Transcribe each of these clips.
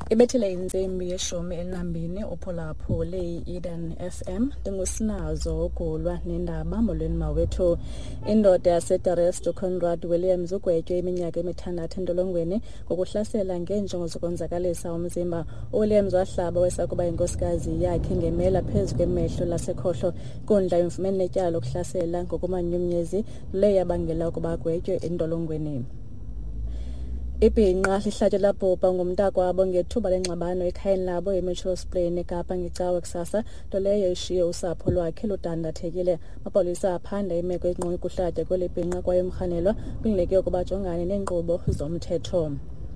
Ibethele inzimbi yeshumi elinambini uphulaphule Eden FM ndingusinazo ukulwa nendaba molweni mawethu. Indoda yaseDaresto Conrad Williams ugwetywe iminyaka emithandathu entolongweni ngokuhlasela ngeenjongo zokonzakalisa umzimba. Williams wahlaba wesakuba inkosikazi yakhe ngemela phezu kwemehlo lasekhohlo. Inkundla imfumene netyala lokuhlasela ngokumanyumnyezi leyo yabangela ukuba agwetywe entolongweni. Ibhinqa lihlatywe labhubha ngumntakwabo ngethuba lengxabano ekhayeni labo eMitchells Plain eKapa ngecawe kusasa, nto leyo ishiye usapho lwakhe ludandathekile. Amapolisa aphanda imeko engqonge ukuhlatywa kweli bhinqa kwaye umrhanelwa kwingxaki yokuba bajongane neenkqubo zomthetho.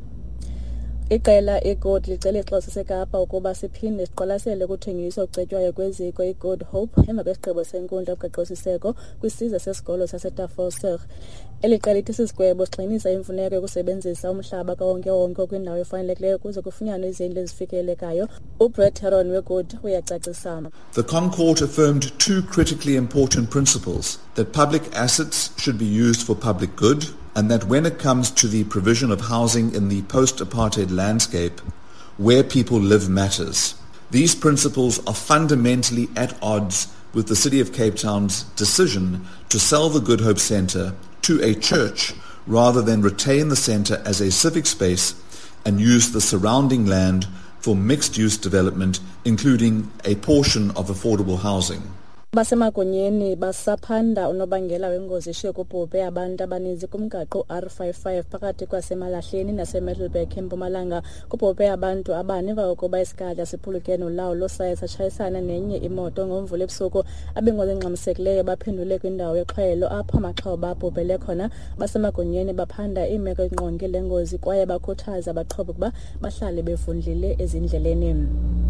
Iqela iGood licele ixhosa seKapa ukuba siphinde siqwalasele ukuthengiswa okucetywayo kweziko iGood Hope emva kwesigqibo senkundla yoqeqesho-siseko kwisizwe sesikolo saseTafelberg. Eli qela lithi sisigwebo sigxinisa imfuneko yokusebenzisa umhlaba kawonke-wonke kwindawo efanelekileyo ukuze kufunyanwe izindlu ezifikelelekayo. uBrett Heron weGood uyacacisa. The ConCourt affirmed two critically important principles: that public assets should be used for public good, and that when it comes to the provision of housing in the post-apartheid landscape, where people live matters. These principles are fundamentally at odds with the City of Cape Town's decision to sell the Good Hope Centre to a church rather than retain the centre as a civic space and use the surrounding land for mixed-use development, including a portion of affordable housing. Basemagunyeni basaphanda unobangela wengozi eshiye kubhubhe abantu abaninzi kumgaqo R55 phakathi kwaseMalahleni naseMiddelburg eMpumalanga. Kubhubhe abantu abane emva kokuba isigadla siphuluke nolawo losaye satshayisana nenye imoto ngomvulo ebusuku. Abingozi engxamisekileyo baphendule kwindawo yoxhelo apho amaxhoba abhubhele khona. Basemagunyeni baphanda imeko engqonge lengozi kwaye bakhuthaza abaqhubi ukuba bahlale befundlile ezindleleni.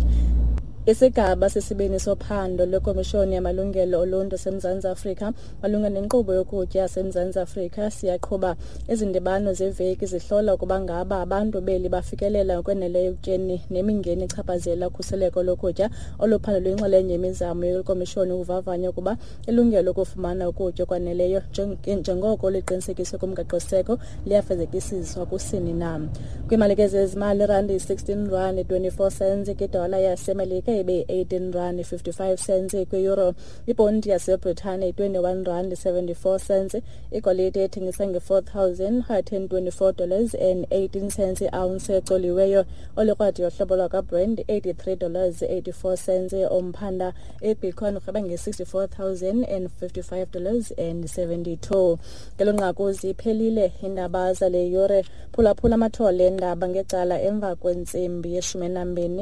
Isigaba sesibini sophando lwekomishoni yamalungelo oluntu eMzantsi Afrika malunga nenkqubo yokutya eMzantsi Afrika siyaqhuba izindibano zeveki zihlola ukuba ngaba abantu beli bafikelela ngokweneleyo ekutyeni nemingeni echaphazela ukhuseleko lokutya. Oluphando luyinxalenye yemizamo yekomishoni ukuvavanya ukuba ilungelo lokufumana ukutya okwaneleyo njengoko liqinisekiswe kumgaqo-siseko liyafezekisiswa kusini na. Kwiimalike zezimali irandi 16 rand 24 cents, idola yasemelika ibe 18 rand 55 cents, kwi-euro ipondi yaseBritane 21 rand 74 cents, igolide ethengisa $4,124.18 i-ounce ecoliweyo. Olikrwadi yohlobo lwakaBrent $83.84, omphanda iBitcoin urhweba nge$64,055.72. Ngelo nqaku ziphelile iindaba zale yure. Phulaphula amathole endaba ngecala emva kwentsimbi ye-12.